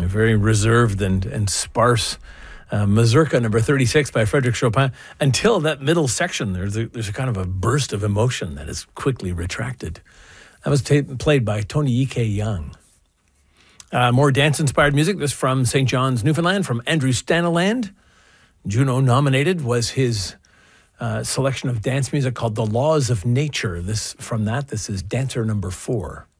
Very reserved and sparse. Mazurka number 36 by Frédéric Chopin. Until that middle section, there's a kind of a burst of emotion that is quickly retracted. That was played by Tony Ike Young. More dance-inspired music. This from St. John's, Newfoundland, from Andrew Staniland. Juno nominated was his selection of dance music called The Laws of Nature. This is Dancer number 4.